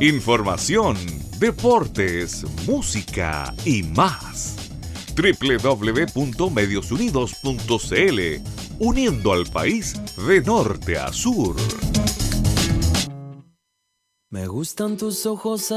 Información, deportes, música y más. www.mediosunidos.cl, uniendo al país de norte a sur. Me gustan tus ojos